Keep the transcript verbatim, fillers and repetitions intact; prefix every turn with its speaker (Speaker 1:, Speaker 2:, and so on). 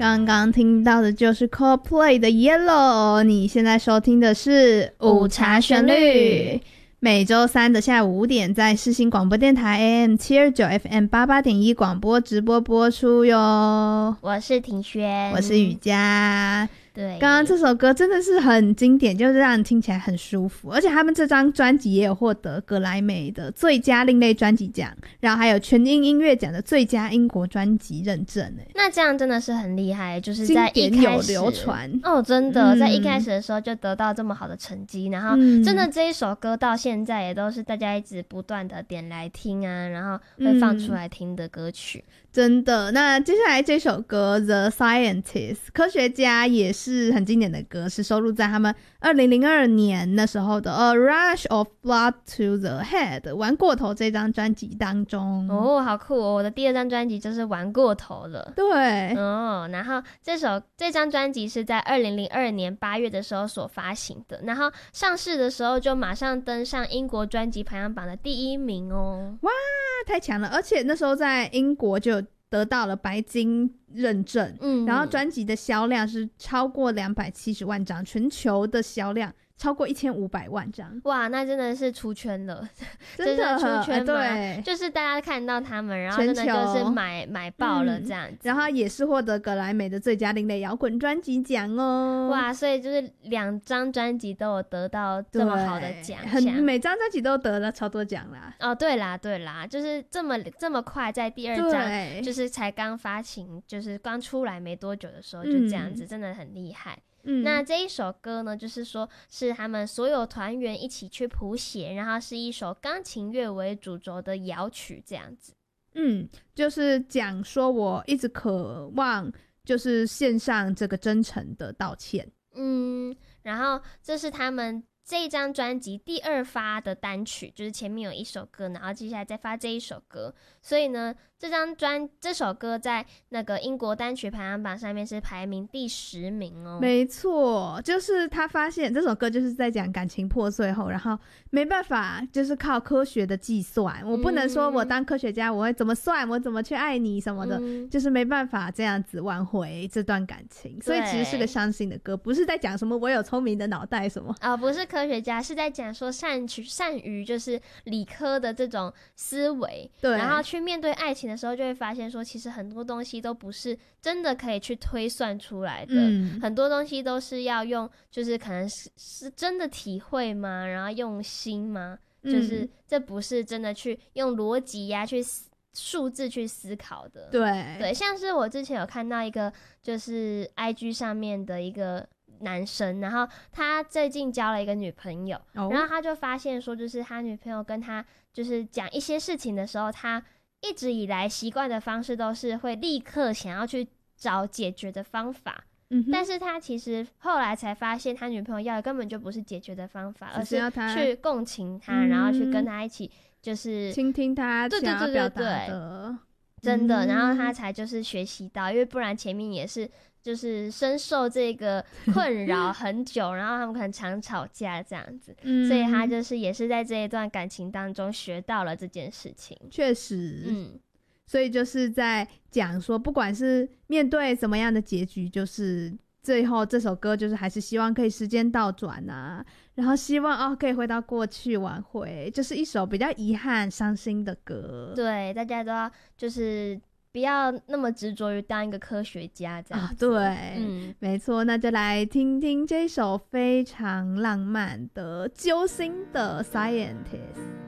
Speaker 1: 刚刚听到的就是 Coldplay 的 Yellow， 你现在收听的是
Speaker 2: 午茶旋律，
Speaker 1: 每周三的下午五点在世新广播电台 A M 七二九 F M 八八点一广播直播播出哟。
Speaker 2: 我是庭轩，
Speaker 1: 我是雨佳。
Speaker 2: 对，
Speaker 1: 刚刚这首歌真的是很经典，就是让人听起来很舒服，而且他们这张专辑也有获得格莱美的最佳另类专辑奖，然后还有全英音乐奖的最佳英国专辑认证。
Speaker 2: 那这样真的是很厉害，就是在一
Speaker 1: 经典
Speaker 2: 开始
Speaker 1: 有流传
Speaker 2: 哦，真的、
Speaker 1: 嗯、
Speaker 2: 在一开始的时候就得到这么好的成绩，然后真的这一首歌到现在也都是大家一直不断的点来听啊，然后会放出来听的歌曲。
Speaker 1: 嗯，真的。那接下来这首歌 The Scientist 科学家也是很经典的歌，是收录在他们二零零二年那时候的 A Rush of Blood to the Head 玩过头这张专辑当中。
Speaker 2: 哦，好酷哦，我的第二张专辑就是玩过头了。
Speaker 1: 对
Speaker 2: 哦，然后这首这张专辑是在二零零二年八月的时候所发行的，然后上市的时候就马上登上英国专辑排行榜的第一名哦。
Speaker 1: 哇，太强了，而且那时候在英国就得到了白金认证，嗯，然后专辑的销量是超过两百七十万张，全球的销量超过一千五百万张。
Speaker 2: 哇，那真的是出圈了，
Speaker 1: 真的
Speaker 2: 出圈嘛、
Speaker 1: 欸、对，
Speaker 2: 就是大家看到他们，然后真的就是买买爆了这样子、嗯，
Speaker 1: 然后也是获得格莱美的最佳另类摇滚专辑奖哦。
Speaker 2: 哇，所以就是两张专辑都有得到这么好的奖项，
Speaker 1: 每张专辑都得了超多奖啦。
Speaker 2: 哦，对啦对啦，就是这么这么快，在第二张就是才刚发行，就是刚出来没多久的时候就这样子、嗯、真的很厉害。嗯、那这一首歌呢，就是说是他们所有团员一起去谱写，然后是一首钢琴乐为主轴的摇曲这样子。
Speaker 1: 嗯，就是讲说我一直渴望就是献上这个真诚的道歉。嗯，
Speaker 2: 然后这是他们这一张专辑第二发的单曲，就是前面有一首歌，然后接下来再发这一首歌，所以呢这张专这首歌在那个英国单曲排行榜上面是排名第十名哦。
Speaker 1: 没错，就是他发现这首歌就是在讲感情破碎后，然后没办法就是靠科学的计算，我不能说我当科学家我会怎么算，我怎么去爱你什么的、嗯、就是没办法这样子挽回这段感情，所以其实是个伤心的歌，不是在讲什么我有聪明的脑袋什么
Speaker 2: 啊、哦，不是科学家，是在讲说善于善于就是理科的这种思维，对，然后去面对爱情的时候就会发现说其实很多东西都不是真的可以去推算出来的、嗯、很多东西都是要用就是可能是是真的体会吗，然后用心吗、嗯、就是这不是真的去用逻辑呀去数字去思考的。
Speaker 1: 对
Speaker 2: 对，像是我之前有看到一个就是 I G 上面的一个男生，然后他最近交了一个女朋友、哦、然后他就发现说就是他女朋友跟他就是讲一些事情的时候，他一直以来习惯的方式都是会立刻想要去找解决的方法、嗯、但是他其实后来才发现他女朋友要的根本就不是解决的方法，而是去共情他、嗯、然后去跟他一起就是
Speaker 1: 倾听他想要表达的，
Speaker 2: 对对对对，真的、嗯、然后他才就是学习到，因为不然前面也是就是深受这个困扰很久然后他们可能常吵架这样子、嗯、所以他就是也是在这一段感情当中学到了这件事情。
Speaker 1: 确实，嗯，所以就是在讲说不管是面对什么样的结局，就是最后这首歌就是还是希望可以时间倒转啊，然后希望哦可以回到过去挽回，就是一首比较遗憾伤心的歌。
Speaker 2: 对，大家都要就是不要那么执着于当一个科学家这样子、
Speaker 1: 啊、对、嗯、没错。那就来听听这首非常浪漫的揪心的 Scientist。